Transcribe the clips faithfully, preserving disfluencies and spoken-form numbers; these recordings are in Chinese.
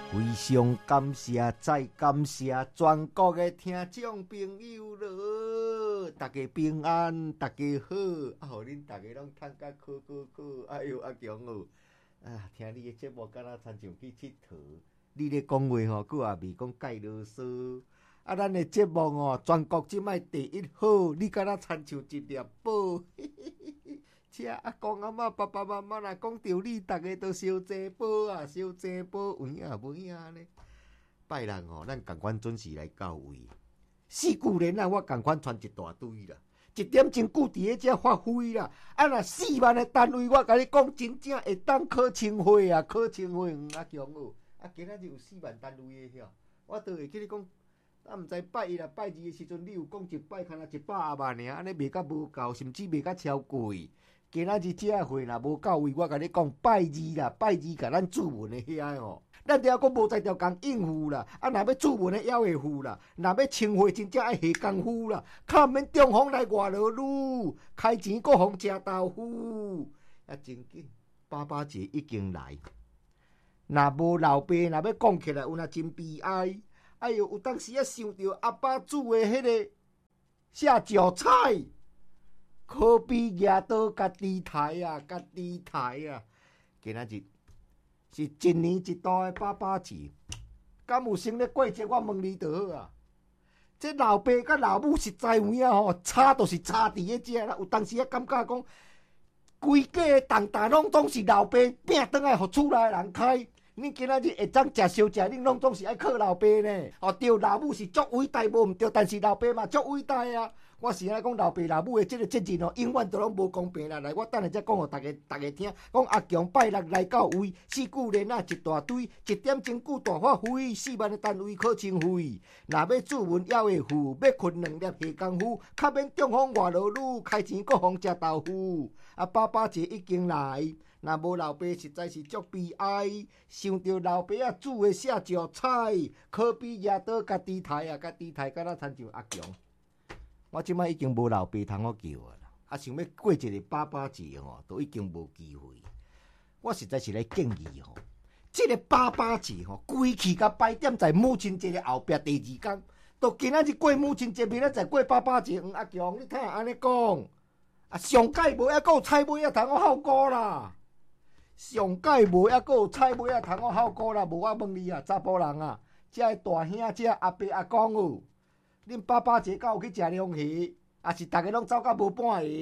非常感谢，再感谢全国的听众朋友咯，大家平安，大家好，啊，互恁大家拢趁甲考考考，哎呦，阿强哦，啊，听你的节目，敢若亲像去佚佗，你咧讲话吼，佫也未讲介啰嗦，啊，咱的节目哦，全国即摆第一好，你敢若亲像一粒宝。这阿公阿嬷、爸爸妈妈若讲着你，大家都烧济宝啊，烧济宝，有影无影呢？拜人吼，咱共款准时来到位。四句连啊，我共款传一大堆啦，一点钟久伫咧遮发挥啦。啊，若四万的单位，我甲你讲，真正会当考清华啊，考清华黄阿强哦。啊，今仔日有四万单位的遐，我倒会去你讲。啊，毋知拜一啦、拜二的时阵，你有讲一拜，敢若一百万尔，安尼卖甲无够，甚至卖甲超过。今仔日这会若无到位，我甲你讲拜二啦，拜二甲咱注文的遐吼，咱了讲无才调工应付啦。啊，若要注文的还会付啦，若要清货真正爱下功夫啦。较免中风来外劳路，开钱搁互食豆腐，啊，真紧，爸爸节已经来。若无老爸，若要讲起来，有若真悲哀。哎呦，有当时啊想到阿爸煮的迄个下酒菜。可比举刀家己抬啊，家己抬啊！今仔日是一年一度的爸爸节，敢有生咧过节？我问你就好啊！这老爸甲老母实在有影吼，差就是差伫咧遮啦。有当时啊感觉讲，规家的重担拢总是老爸拼倒来，互厝内的人开。恁今仔日会当食烧食，恁拢总是爱靠老爸呢。哦，对，老母是足伟大，无毋对，但是老爸嘛足伟大啊！我是爱讲老爸老母的这个责任哦，永远都拢无公平啦。来，我等下再讲互大家大家听。讲阿强拜六来到位，四句连啊一大堆，一点钟久大发挥，四万的单位考清费。若要注文还会付，要困两粒下功夫，较免中风外劳路，开钱搁互食豆腐。啊，爸爸节已经来，若无老爸实在是足悲哀。想着老爸啊煮的下酒菜，可比举刀家己抬啊，家己抬，敢若亲像阿强。我即摆已经无老爸通我叫啊啦，啊想要过一个爸爸节吼，都已经无机会。我实在是来建议吼，这个爸爸节吼，规气甲摆点在母亲节的后壁第二天，都今仔日过母亲节，明仔载过爸爸节。黄阿强，你听安尼讲，啊上届无还阁有菜尾啊通我孝歌啦，上届无还阁有菜尾啊通我孝歌啦。无我问你啊，查甫人啊，这大兄这阿伯阿公哦。恁爸爸节敢有去食龙虾，还是大家拢走到无半个？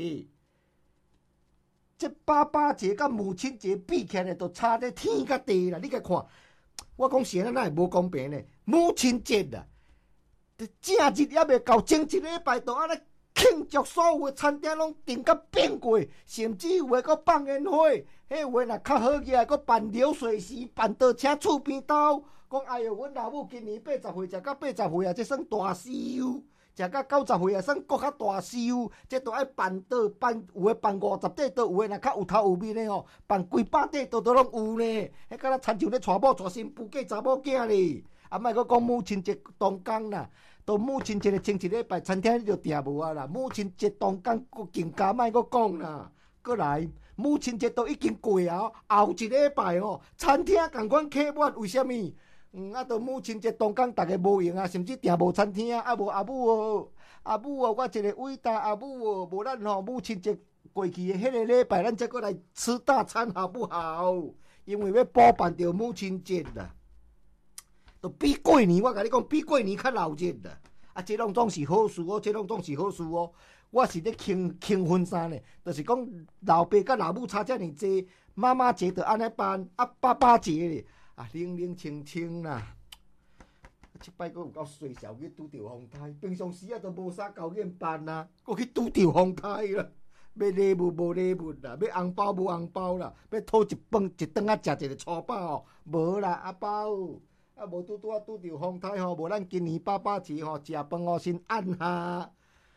这爸爸节甲母亲节比起来，都差在天甲地啦！你甲看，我讲是安那会无公平呢？母亲节啦，正日还未到，前一礼拜都安尼庆祝，所有的餐厅拢订甲变过，甚至有诶阁放烟花，迄有诶若较好个，阁办流水席，办倒请厝边兜。讲哎哟，阮老母今年八十岁，食到八十岁啊，这算大寿；食到九十岁啊，算搁较大寿。这都爱办桌，办有诶办五十桌，都有诶若较有头有面诶吼，办几百桌都都拢有呢。迄敢若亲像咧娶某娶新妇嫁查某囝咧。啊，莫阁讲母亲节当天啦，到母亲节的前一礼拜，餐厅你就订无啊啦。母亲节当天阁更加莫阁讲啦。过来，母亲节都已经过啊，后一礼拜吼，餐厅共款客满，为虾米？嗯，啊，到母亲节当天，大家无闲啊，甚至订无餐厅啊，无阿母哦，阿母哦，我一个伟大阿母哦，无咱吼母亲节过去的迄个礼拜，咱才过来吃大餐好不好？因为要补办着母亲节啦，都比过年，我甲你讲，比过年较闹热啦。啊，这拢总是好事哦，这拢总是好事哦。我是咧庆庆婚纱呢，就是讲老爸甲老母差遮尔济，妈妈节就安尼办，啊，爸爸节咧。啊，冷冷清清啦！即摆阁有够衰小去拄着风台，平常时啊都无啥交眼办啦，阁去拄着风台啦。要礼物无礼物啦，要红包无红包啦，要讨一饭一顿啊食一个粗饱哦，无啦阿包。啊，无拄拄啊拄着风台吼，无咱今年爸爸节吼食饭哦先按下。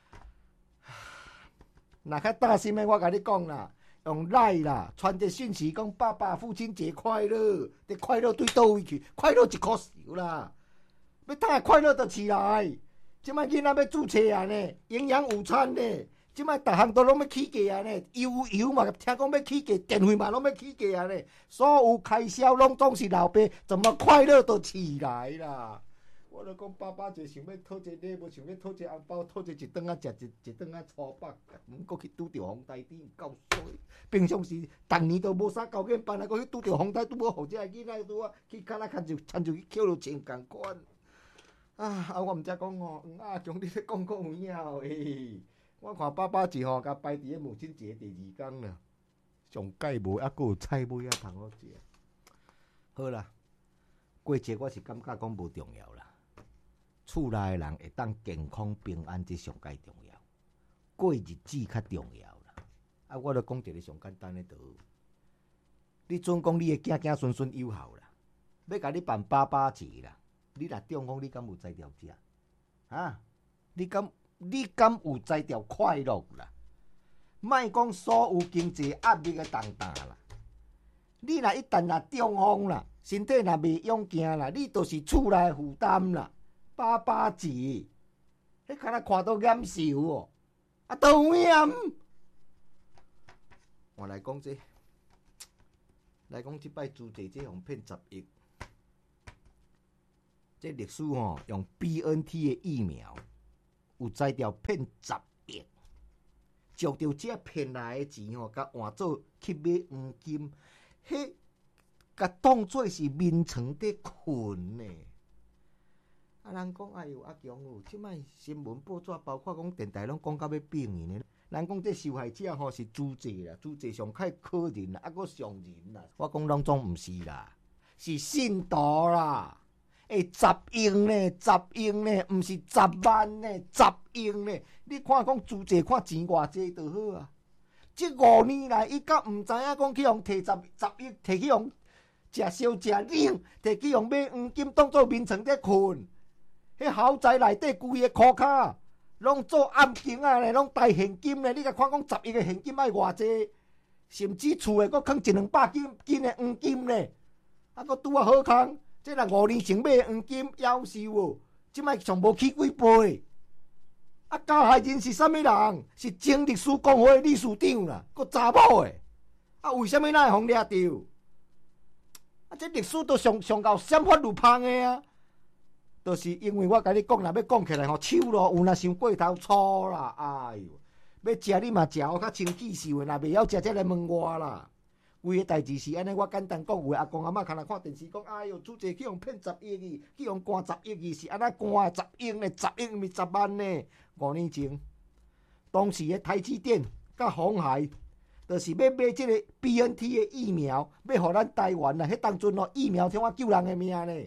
若较大心的，我甲你讲啦。用赖啦，传个讯息讲爸爸父亲节快乐，这快乐对倒位去？快乐一颗笑啦，要等下快乐就起来。即摆囡仔要注册啊呢，营养午餐呢， 即摆逐项都拢要起价啊呢，油油嘛，听讲要起价，电费嘛拢要起价啊呢，所有开销拢总是老爸，怎么快乐都起来啦。我就讲爸爸就想要讨一个礼物，想要讨一个红包，讨一一顿仔食一一顿仔粗饱，毋过去拄着风台顶够衰。平常时逐年都无啥交眼班，还佫去拄着风台，拄要互这个囡仔拄啊去骹仔牵就牵就去捡着钱共款。啊！啊，我毋知讲吼，黄阿强，你咧讲讲有影诶。我看爸爸是吼，甲排伫咧母亲节第二天啦，上介无，还佫有菜尾啊通好食。好啦，过节我是感觉讲无重要啦。厝内诶人会当健康平安，这上介重要。过日子较重要啦。啊，我著讲一个上简单诶道理。你准讲你诶囝囝孙孙有孝啦，要甲你办爸爸节啦，你若中风，你敢有才调食？啊？你敢你敢有才调快乐啦？莫讲所有经济压力诶重担啦。你若一旦若中风啦，身体若袂勇行啦，你就是厝内负担啦。爸爸节，迄敢若看到眼受哦，啊，都有影。我来讲这，来讲即摆朱棣这互骗十亿，这历史吼、哦、用 B N T 的疫苗，有才调骗十亿，借着这骗来的钱吼，甲换做去买黄金，迄甲当作是眠床伫困呢。啊，人讲哎呦，阿强哦，即摆新闻报纸，包括讲电台，拢讲到要变伊呢。人讲这受害者吼是朱棣啦，朱棣上较可人啦，啊个上人啦。我讲拢总毋是啦，是信徒啦。诶，十亿呢，十亿呢，毋是十万呢，十亿呢。你看讲朱棣看钱偌济就好啊。即五年来，伊甲毋知影讲去用摕十十亿，摕去用食烧食冷，摕去用买黄金当做眠床伫困。迄豪宅内底规个裤骹，拢做暗金啊咧，拢带现金咧。你甲看讲十亿个现金爱偌济，甚至厝诶，佫囥一两百斤斤诶黄金咧，啊，佫拄啊好康。即若五年前买黄金夭寿哦，即摆上无起几倍。啊，加害人是啥物人？是前历史公会理事长啦，佫查某诶。啊，为虾米咱会互掠着？啊，这历史都上上到闪法如芳诶啊！就是因为我甲你讲，若要讲起来吼，手咯有若伤过头粗啦，哎哟，要食你嘛食哦较清气秀诶，若袂晓食则来问我啦。规个代志是安尼，我简单讲，有诶阿公阿嬷看来看电视讲，哎哟，主席去用骗十亿去，去用关十亿去，是安那关十亿呢？十亿毋是十万呢？五年前，当时诶台积电甲鸿海，就是要买即个 B N T 诶疫苗，要互咱台湾啦。迄当阵咯，疫苗听我救人诶命呢。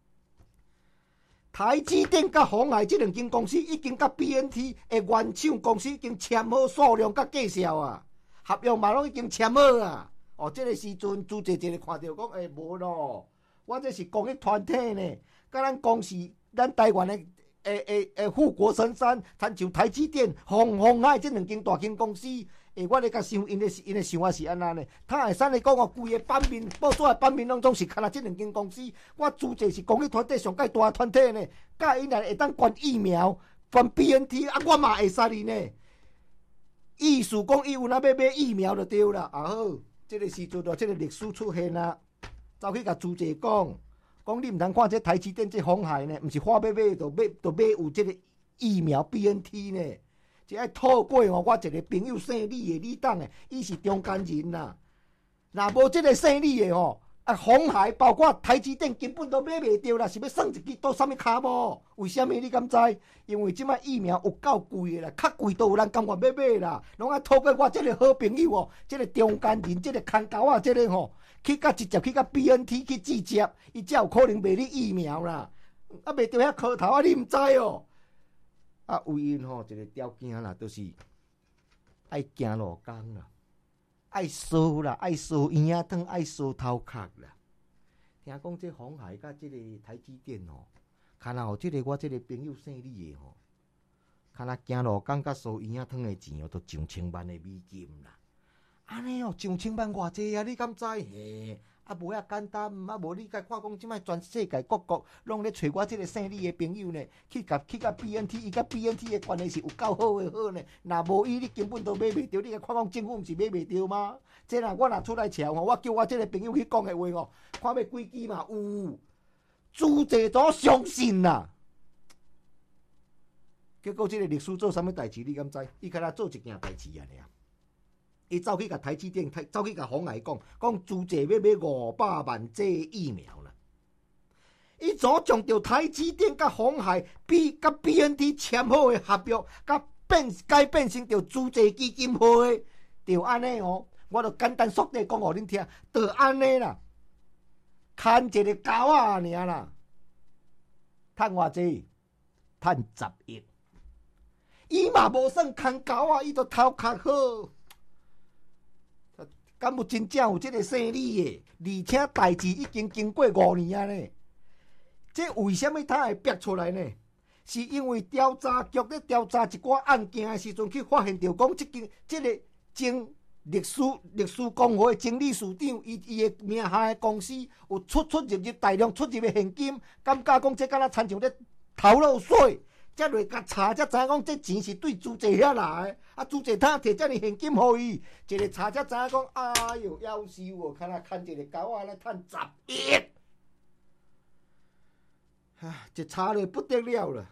台积电甲鸿海这两间公司已经甲 B N T 的原厂公司已经签好数量甲介绍啊，合约嘛拢已经签好啊。哦，这个时阵朱姐姐看到讲，诶、欸，无咯，我这是公益团体呢，甲咱公司，咱台湾的诶诶诶富国神山，参像台积电、鸿鸿海这两间大间公司。诶、欸，我咧甲想，因咧因咧想法是安那呢？他会使咧讲哦，规个版面报纸的版面拢总是看啊，这两间公司。我主席是公益团体上介大团体呢，甲因来会当管疫苗、管 B N T， 啊，我嘛会使哩呢。意思讲，伊有哪要买疫苗就对啦。啊好，这个时阵咯，这个历史出现啦，走去甲主席讲，讲你毋通看这台积电这鸿海呢，毋是花要买就买就买有这个疫苗 B N T 呢。即爱透过吼，我一个朋友姓李的李董的，伊是中间人啦。若无即个姓李的吼，啊，鸿海包括台积电根本都买袂着啦，是要算一支倒啥物骹无？为虾米你敢知？因为即摆疫苗有够贵的啦，较贵都有人甘愿要买啦。拢爱透过我即个好朋友哦，即个中间人，即个空狗啊，即个吼，去甲直接去甲 B N T 去直接，伊才有可能卖你疫苗啦。啊，卖着遐磕头啊，你毋知哦？啊，有因吼一个条件啦，就是爱行路工啦，爱烧啦，爱烧圆仔汤，爱烧头壳啦。听讲这鸿海甲这个台积电吼，看若吼，这个我这个朋友姓李的吼，看若行路工甲烧圆仔汤的钱哦，都上千万的美金啦。安尼哦，上千万偌济啊，你敢知？嘿， 啊，无遐简单，啊，无你甲看讲，即摆全世界各国拢咧找我即个姓李的朋友呢，去甲去甲 B N T， 伊甲 B N T 的关系是有够好的好呢。若无伊，你根本都买袂着。你甲看讲政府毋是买袂着吗？即若我若出来吵吼，我叫我即个朋友去讲的话吼，看要几支嘛有，主席都相信啦。结果即个律师做啥物代志？你敢知？伊敢若做一件代志啊尔。伊走去甲台积电，走去甲鸿海讲，讲朱姐要买五百万剂疫苗啦。伊早将着台积电甲鸿海 B 甲 B N T 签好的合约，甲变改变成着朱姐基金会，就安尼哦。我著简单缩短讲互恁听，就安尼啦。牵一个狗仔尔啦，趁偌济？趁十亿。伊嘛无算牵狗仔，伊著头壳好。敢有真正有即个生理的？而且代志已经经过五年啊呢。这为什么他会逼出来呢？是因为调查局咧调查一寡案件的时阵，去发现到讲，即间即个经律师律师公会经理事长，伊伊的名下的公司有出出入入大量出入的现金，感觉讲这敢若亲像咧偷漏税。才来甲查，才知影讲这钱是对朱姐遐来的。啊，朱姐他摕遮尔现金互伊，一个查才知影讲，哎哟，夭寿哦，看若牵一个狗仔来趁十亿，唉，一查了不得了了。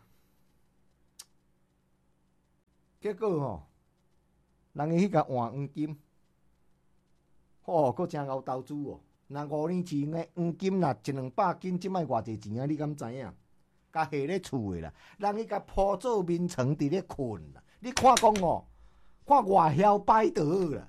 结果吼、哦，人伊迄个换黄金，哦，佫真敖投资哦。若五年前的黄金若一两百斤，即摆偌济钱啊？你敢知影？甲下咧厝的啦，人伊甲铺做眠床伫咧困啦。你看讲哦，看外晓摆倒啦。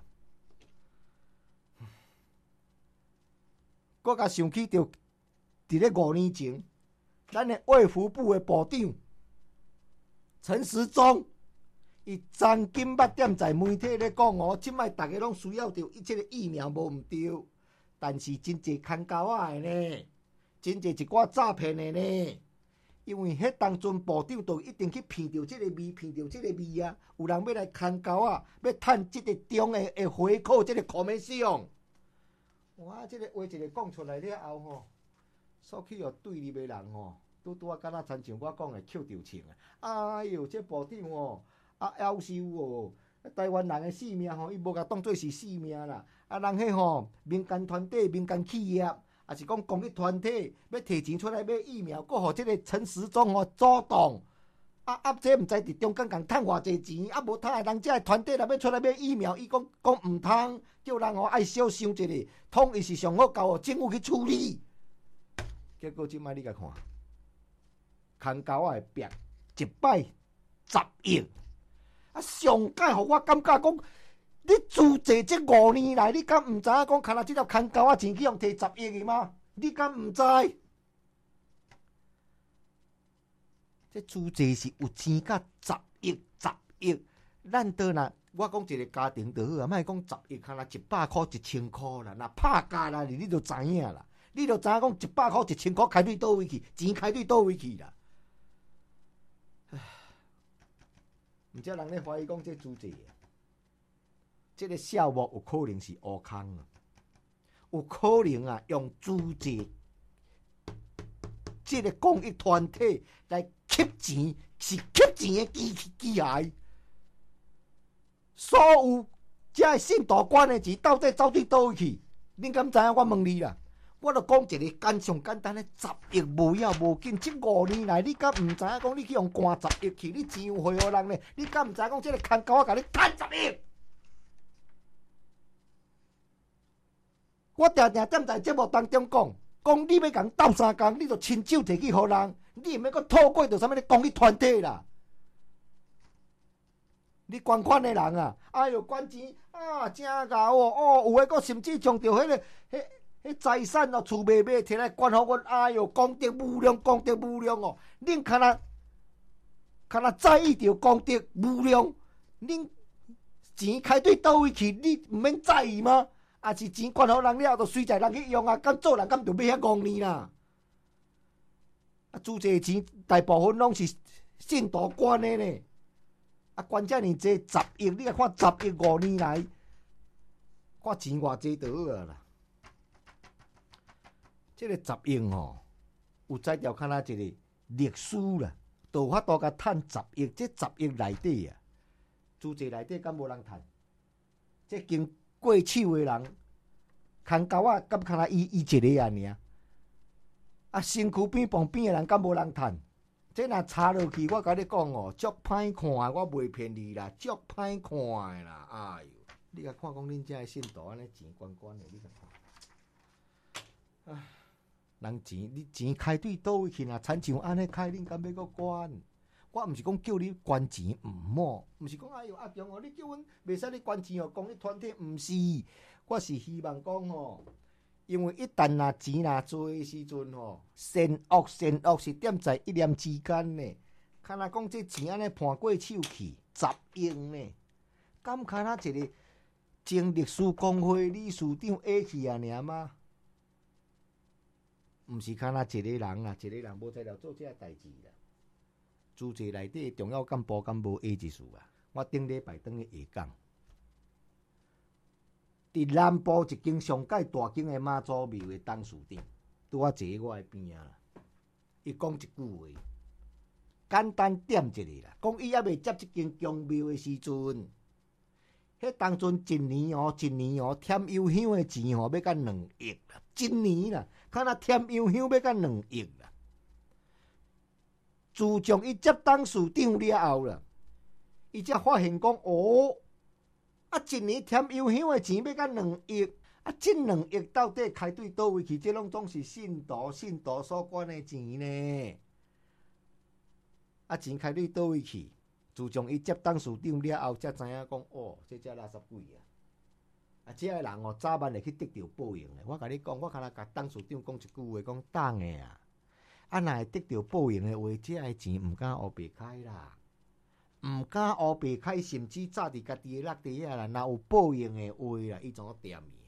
我甲想起着，伫咧五年前，咱的卫福部的部长陈时中，伊曾经捌点在媒体咧讲哦，即摆大家拢需要着即个疫苗无毋对，但是真侪牵狗仔的呢，真侪一寡诈骗的呢。因为迄当阵部长就一定去骗着即个味，骗着即个味啊！有人要来牵狗啊，要趁即个中的的回扣，即个 commission。哇！即个话一个讲出来了后吼，所去哦对立的人吼，拄拄啊，敢若亲像我讲的扣着枪啊！哎哟，这部长哦，啊夭寿哦！台湾人的性命吼，伊无甲当作是性命啦。啊，人迄吼民间团体、民间企业。也是讲公益团体要摕钱出来买疫苗，搁互即个陈时中哦主动，啊啊，这毋知伫中间共趁偌济钱，啊无趁的人，这个团体若要出来买疫苗，伊讲讲毋通，叫人哦爱小想一下，统伊是上好交互政府去处理。结果即摆你甲看，牵狗仔逼一摆十亿，啊上届互我感觉讲。你资济这五年来，你敢毋知影讲，看若即条牵狗仔钱去用摕十亿的吗？你敢毋知？这资济是有钱甲十亿、十亿，咱倒若我讲一个家庭就好啊，莫讲十亿，看若一百箍、一千箍啦，若拍价啦，你就知影啦。你就知影讲一百箍、一千箍开对倒位去，钱开对倒位去啦。唉，毋则人咧怀疑讲这资济啊。这个项目有可能是乌空啊，有可能啊用资济这个公益团体来吸钱，是吸钱的机机械。所有这信大官的钱到底走对倒位去？恁敢知影？我问你啦，我著讲一个简上简单的十亿无要无紧，这五年来你敢毋知影讲你去用关十亿去，你钱有回互人呢？你敢毋知影讲这个牵狗仔甲你趁十亿？我常常踮在节目当中讲，讲你要共斗相共，你就亲手摕去互人，你毋免阁透过着啥物咧公益团体啦。你捐款的人啊，哎哟，捐钱啊，真牛哦！哦，有诶，阁甚至将着迄个、迄、迄财产哦，厝卖卖摕来捐互阮，哎哟，功德无量，功德无量哦！恁若若若若在意着功德无量，恁钱开对倒位去，你毋免在意吗？啊，是钱捐互人了，就随在人去用啊！敢做人敢就买遐五年啦。啊，资济钱大部分拢是信徒捐的呢。啊，捐遮尔济十亿，你来看十亿五年来，看钱偌济就好啊啦。 这个十亿吼，有在条看哪一个历史啦，都有法度甲趁十亿，这十亿内底啊，主席内底敢无人趁？这经过手的人，空交啊，敢看哪伊伊一个啊尔？啊，身躯边旁边的人敢无人趁？这若查落去，我甲你讲哦，足歹看，我袂骗你啦，足歹看的啦，哎哟！你甲看讲恁遮的信徒安尼钱关关的，你甲看，唉，人钱你钱开对倒位去啦？亲像安尼开，恁敢要阁管？我毋是讲叫你捐钱毋好，毋是讲哎哟阿中哦，你叫阮袂使你捐钱哦，公益团体毋是，我是希望讲吼。因为一旦若钱若多的时阵吼，善恶善恶是点在一念之间呢。看若讲这钱安尼盘过手去，十亿呢，敢看若一个前历史工会理事长下去啊尔吗？毋是看若一个人啊，一个人无才了做这代志啦。主席内底重要干部敢无下一事啊？我顶礼拜当去下讲。伫南部一间上界大间的妈祖庙的董事长，拄啊坐我的边啊啦。伊讲一句话，简单点一个啦，讲伊还未接即间宫庙的时阵，迄当阵一年哦，一年哦，添油香的钱吼要到两亿啦，一年啦，看若添油香要到两亿啦。自从伊接董事长了后啦，伊才发现讲哦。啊，一年添油香的钱要到两亿，啊，这两亿到底开对倒位去？这拢总是信徒信徒所管的钱呢。啊，钱开对倒位去？自从伊接董事长了后，才知影讲哦，这只垃圾鬼啊！啊，这个人哦，早晚会去得到报应的。我甲你讲，我敢若甲董事长讲一句话，讲当的啊，啊，若会得到报应的话，这个钱毋敢黑白开啦。毋敢黑白开，甚至早伫家己的落地啊啦，若有报应的话啦，伊怎么点伊？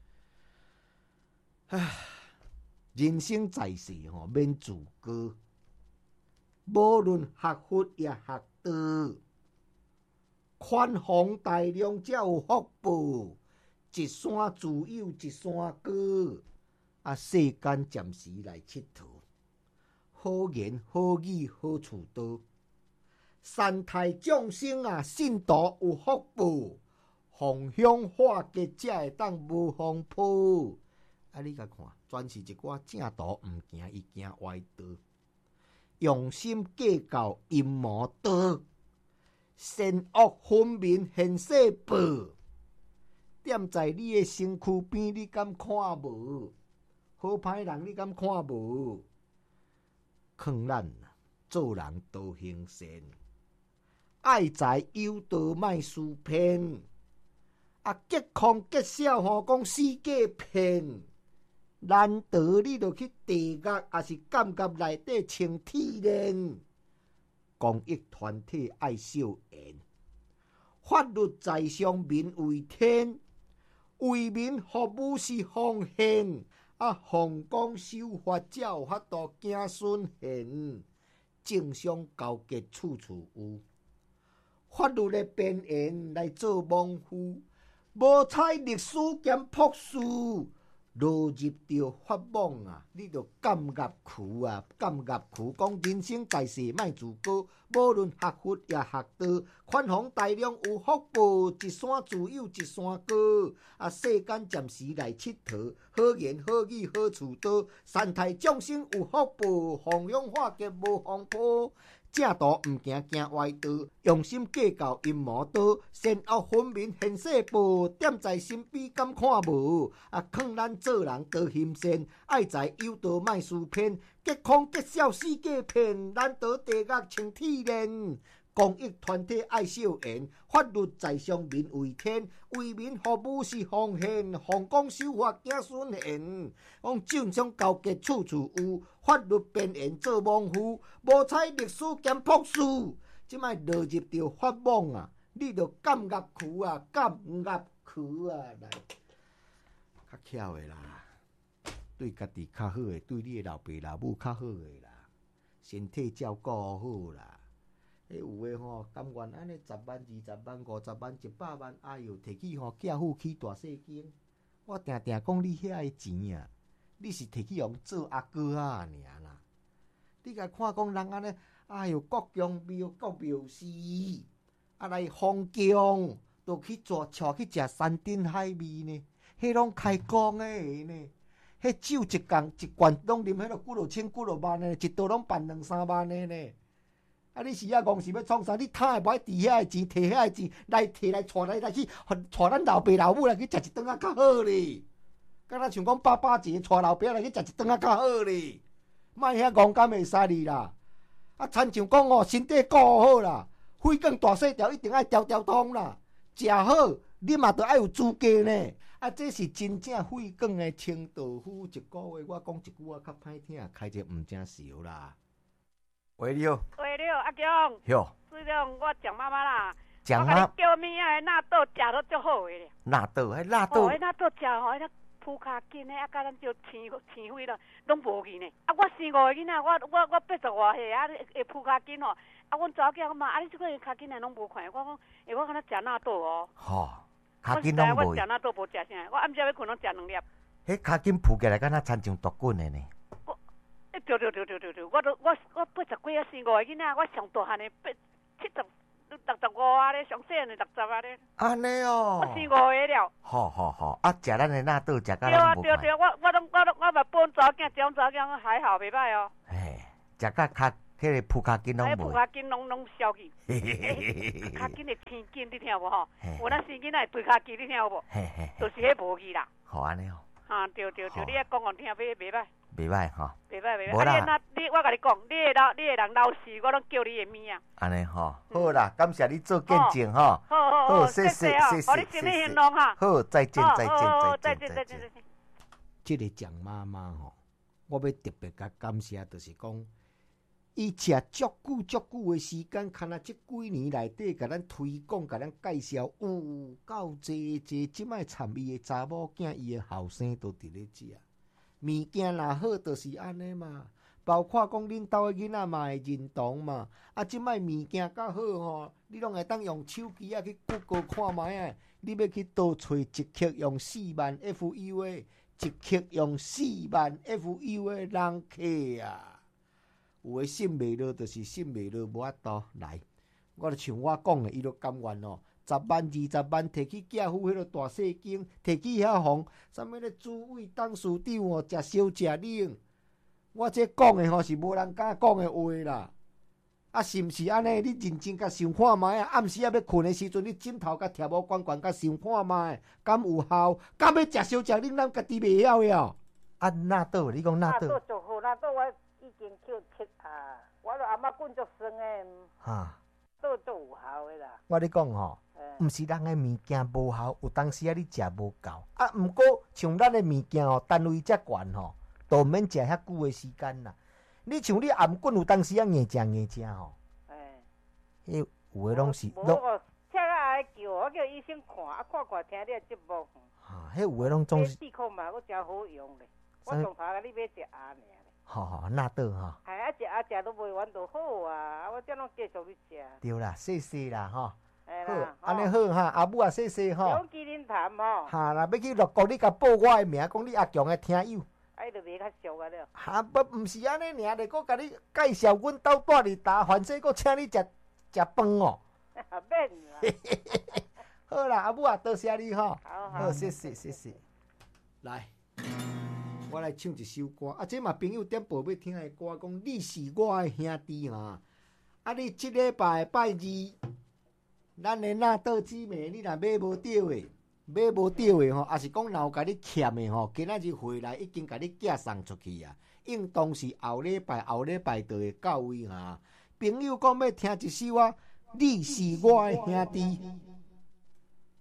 唉，人生在世吼，免自高，无论学佛也学道，宽宏大量才有福报。一山自有一山高，啊，世间暂时来佚佗，好言好语好处多。善待众生啊，信徒有福报，弘香化吉才会当无风波。啊，你甲看，全是一寡正道毋行，伊行歪道，用心计较阴谋道，善恶分明现世报。点在你的身躯边，你敢看无？好歹人你敢看无？劝咱做人多行善。爱财有道，莫思骗。啊，结空结少吼，讲世界骗。难得你著去地狱，也是监狱内底穿铁链。公益团体爱少言，法律在上，民为天。为民服务是奉献，啊，奉公守法才有法度行顺贤。正常交结处处有。法律的边缘来做模糊，无采历史兼朴素，落入着法网啊！你着甘入去啊，甘入去。讲人生在世莫自高，无论学佛也学道，宽宏大量有福报，一山自有一山高。啊，世间暂时来佚佗，好言好语好处多，善待众生有福报，弘扬化吉无风波。正道毋行行歪道，用心计较阴谋道，善恶分明现世报。点在身边敢看无？啊，劝咱做人多行善，爱财有道莫思骗。结空结少世界骗，难得地狱穿铁链。公益团体爱少言，法律在上，民为天。为民服务是奉献，奉公守法行顺贤。讲正常交结处处有，法律边缘做模糊，无采历史兼朴素。即摆落入着法网啊，你着甘入去啊，甘入去啊，来，较巧的啦，对家己较好的，对你的老爸老母较好的啦，身体照顾好啦。迄有诶吼，甘愿安尼十万、二十万、五十万、一百万，哎哟，摕去吼寄付去大细间。我定定讲你遐诶钱啊， 你是摕去互做阿哥啊尔啦。你甲看讲人安尼，哎哟，国强庙国庙事，啊来封疆，都去做带去食山珍海味呢，迄拢开工诶呢。迄酒一共一罐拢啉，迄落几落千几落万呢，一道拢办两三万的呢。啊！你是啊，戆是要创啥？你摊会无爱挃遐个钱，摕遐个钱来摕来带来来去，带咱老爸老母来去食一顿啊，较好咧。敢若像讲爸爸节，带老爸来去食一顿啊，较好咧。莫遐戆敢会使你啦！啊，亲像讲哦，身体顾好啦，血管大细条一定爱条条通啦。食好，你嘛着爱有资格呢。啊，这是真正血管的清道夫。一个月我讲一句话较歹听，开者毋正少啦。喂，你好。 喂，你好，阿强。 哟。 水亮，我蒋妈妈啦。 蒋妈。 我叫面啊，纳豆食到足好个咧。 纳豆，迄纳豆。 哦，迄纳豆食吼，迄铺卡筋诶，啊，甲咱就青青灰咯，拢无去呢。啊，我生五个囡仔，我我我八十外岁啊，会铺卡筋吼。啊，阮查某囝嘛，啊，你即个卡筋诶拢无看，我讲，诶，我敢若食纳豆哦。 吼，卡筋拢无。 我食纳豆无食啥，我暗时要困拢食两粒。 迄卡筋铺起来，敢若亲像毒棍诶呢。 对对对对对对，我都我我八十几啊生五个囡仔，我上大汉的八七十六十五啊咧，上细汉的六十啊咧。安尼哦。我生五个了。好好好，啊，食咱的纳豆，食甲咱无歹。对啊对对，我我拢我我嘛帮查某囝，这种查某囝还好，袂歹哦。嘿，食甲卡迄个铺卡筋拢无。迄铺卡筋拢拢消去。嘿嘿嘿嘿。卡筋的天筋，你听有无吼？我那生囡仔对卡筋，你听有无？嘿嘿。就是迄无去啦。好安尼哦。啊对对对，你遐讲互听，袂袂歹。袂歹吼，袂歹袂歹。啊，你那你我甲你讲，你的老你的人老死，我拢叫你的名啊。安尼吼，好啦，感谢你做见证吼。好好好，谢谢谢谢，好，你身体健康哈。好，再见再见再见再见再见。这个蒋妈妈吼，我要特别甲感谢，就是讲，伊食足久足久的时间，看啊，这几年内底，甲咱推广，甲咱介绍，有够济济，即摆参与的查某囝，伊的后生都伫咧食。物件若好，就是安尼嘛。包括讲恁兜的囡仔嘛会认同嘛。啊，即摆物件较好吼，你拢会当用手机啊去 Google 看卖啊。你要去倒找一克用四万 F U 的，一克用四万 F U 的人客啊。有诶信袂落，就是信袂落，无法度来。我就像我讲的，伊就甘愿哦。十万、二十万，摕去寄付迄个大细经，摕去遐互啥物咧？主委董事长哦，食烧食冷。我这讲的吼是无人敢讲的话啦。啊，是毋是安尼？你认真甲想看卖啊！暗时啊要困的时阵，你枕头甲贴无关关甲想看卖，敢有效？敢要食烧食冷，咱家己袂晓了。啊，纳豆，你讲纳豆？纳豆就好，纳豆我已经叫切啊，我都阿妈滚足酸的。哈。倒都有效的啦。我咧讲吼，毋是人的物件无效，有当时啊你食无够啊。毋过像咱的物件吼，单位遮悬吼，都免食遐久的时间啦。你像你颔棍有当时啊硬食硬食吼，诶，迄有诶拢是。无哦，请个爱叫，我叫医生看，啊看看听你的节目。哈，迄有诶拢总是。试看嘛，我真好用咧。我上头甲你买食鸭尔。吼吼，纳豆吼。系啊，食啊食都袂完就好啊，我这拢继续去食。对啦，谢谢啦吼。好，安尼好哈，阿母啊，谢谢吼。用麒麟潭吼。哈，若要去乐谷，你甲报我的名，讲你阿强的听友。哎，就袂较俗啊了。哈，不，毋是安尼尔，咧，我甲你介绍阮兜住伫大凡西，我请你食食饭哦。免啦。好啦，阿母啊，多谢你吼。好好，谢谢谢谢。来。我来唱一首歌，啊，这嘛朋友点播要听的歌，讲你是我的兄弟哈。啊，你即礼拜拜二，咱的纳豆姊妹，你若买无到的，买无到的吼，也是讲若有甲你欠的吼，今仔日回来已经甲你寄送出去啊。应当是后礼拜后礼拜就会到位哈。朋友讲要听一首啊，你是我的兄弟。